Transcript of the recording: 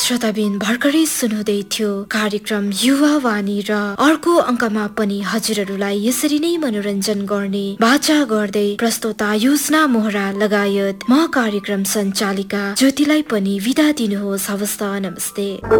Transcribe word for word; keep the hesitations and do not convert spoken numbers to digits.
श्रोताबिन भर्खरै सुन्नुहुँदै थियो कार्यक्रम युवा वाणी र अर्को अङ्कमा पनि हजुरहरूलाई यसरी नै मनोरञ्जन गर्ने बाचा गर्दै प्रस्तोता योजना मोहरा लगायत म कार्यक्रम सञ्चालिका ज्योतिलाई पनि बिदा दिनुहोस्। हवस् त, नमस्ते।